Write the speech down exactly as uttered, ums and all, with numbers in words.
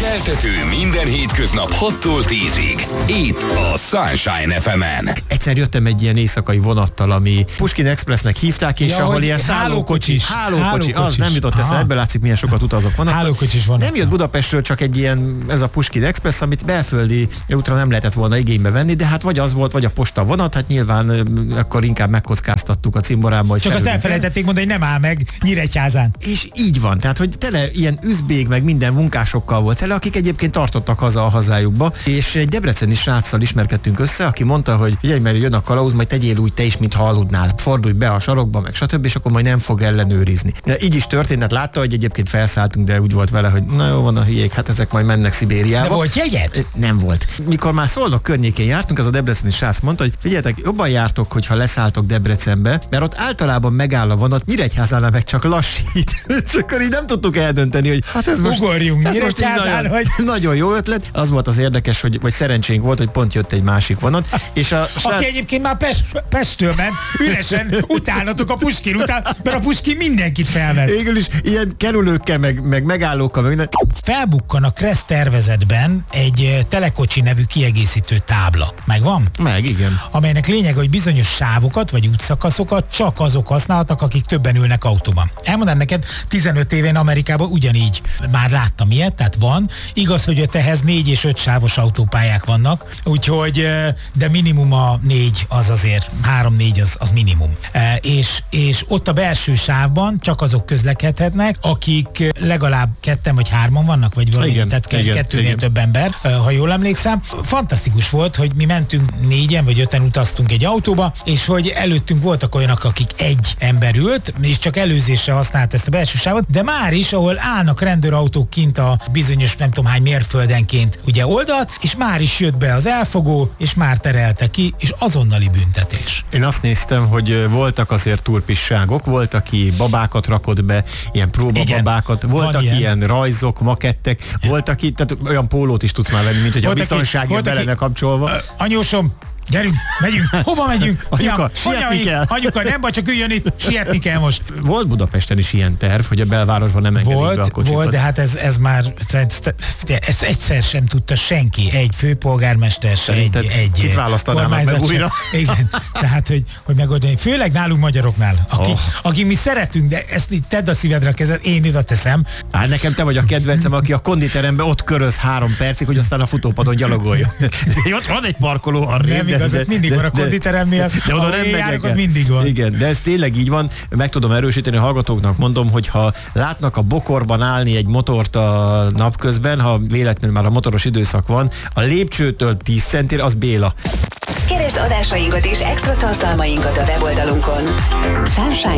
Keltető minden hétköznap hattól tízig. Itt a Sunshine ef emen. Egyszer jöttem egy ilyen éjszakai vonattal, ami Pushkin Expressnek hívták, és ja, ahol ilyen szállókocsis. Hálókocsi, hálókocsi, az nem jutott eszembe, ebből látszik, milyen sokat utazok vonattal. Hálókocsis vonat. Nem jött Budapestről csak egy ilyen, ez a Pushkin Express, amit belföldi útra nem lehetett volna igénybe venni, de hát vagy az volt, vagy a posta vonat, hát nyilván akkor inkább megkockáztattuk a cimborámba. Csak azt elfelejtették mondani, hogy nem áll meg Nyíregyházán. És így van, tehát hogy tele ilyen üzbég, meg minden munkásokkal volt tele, akik egyébként tartottak haza a hazájukba, és egy debreceni sráccal ismerkedtünk össze, aki mondta, hogy figyelj, mert jön a kalauz, majd tegyél úgy te is, mintha aludnál. Fordulj be a sarokba, meg stb., és akkor majd nem fog ellenőrizni. De így is történt, hát látta, hogy egyébként felszálltunk, de úgy volt vele, hogy na jó, van a hülyék, hát ezek majd mennek Szibériába. De volt jegyed? Nem volt. Mikor már Szolnok környékén jártunk, az a debreceni srác mondta, hogy figyeljetek, jobban jártok, hogyha leszálltok Debrecenbe, mert ott általában megáll a vonat, Nyíregyházánál meg csak lassít. Csak akkor így nem tudtuk eldönteni, hogy hát ez most, ugorjunk ez most nagyon, hogy... nagyon jó ötlet. Az volt az érdekes, hogy vagy szerencsénk volt, hogy pont jött egy másik vonat. És a srác... Aki egyébként már Pest, Pestől ment, üresen utálatok a Pushkin után, mert a Pushkin mindenkit felvett. Végül is ilyen kerülőkkel, meg, meg megállókkal, meg minden. Felbukkan a Kressz tervezetben egy telekocsi nevű kiegészítő tábla. Megvan? Meg, igen. Amelynek lényege, hogy bizonyos sávokat vagy útszakaszokat csak azok használhatnak, akik többen ülnek autóban. Elmondom neked, tizenöt éven Amerikában ugyanígy már láttam ilyet, tehát van. Igaz, hogy ott ehhez négy és öt sávos autópályák vannak, úgyhogy, de minimum a négy az azért, három-négy az, az minimum. E, és, és ott a belső sávban csak azok közlekedhetnek, akik legalább ketten vagy hárman vannak, vagy valami, igen, tehát igen, kettőnél igen. több ember, ha jól emlékszem. Fantasztikus volt, hogy mi mentünk négyen vagy öten utaztunk egy autóba, és hogy előttünk voltak olyanok, akik egy ember ült, és csak előzésre használt ezt a belső sávot, de már is, ahol állnak rendőrautók kint a bizonyos nem tudom hány mérföldenként ugye oldalt, és már is jött be az elfogó, és már terelte ki, és azonnali büntetés. Én azt néztem, hogy voltak azért turpisságok, volt, aki babákat rakott be, ilyen próbababákat, voltak ilyen. ilyen rajzok, makettek, volt, aki, tehát olyan pólót is tudsz már venni, mint hogy a biztonsági be lenne kapcsolva. Anyósom, gyerünk, megyünk. Hova megyünk? Anyuka, sietni kell. Anyuka, nem baj, csak üljön itt, sietni kell most. Volt Budapesten is ilyen terv, hogy a belvárosban nem engedik volt, be a kocsikat. Volt, de hát ez, ez már, ezt egyszer sem tudta senki. Egy főpolgármester, egy, egy kit választanának meg újra? Igen, tehát, hogy, hogy megoldani. Főleg nálunk magyaroknál, akik, oh. akik mi szeretünk, de ezt így tedd a szívedre a kezed, én ide teszem. Hát nekem te vagy a kedvencem, aki a konditeremben ott köröz három percig, hogy aztán a futópadon gyalogolja. Ott van egy parkoló arrébb. Nem igaz, ott mindig van a konditeremnél, de, de oda nem járok, ott mindig van. Igen, de ez tényleg így van, meg tudom erősíteni a hallgatóknak, mondom, hogy ha látnak a bokorban állni egy motort a napközben, ha véletlenül már a motoros időszak van, a lépcsőtől tíz centire, az Béla. Keresd adásainkat és extra tartalmainkat a weboldalunkon. Sunshine